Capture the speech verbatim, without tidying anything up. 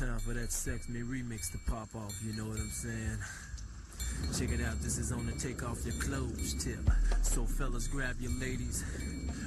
Time for that Sex Me remix to pop off, you know what I'm saying? Check it out, this is on the take off your clothes tip. So fellas, grab your ladies,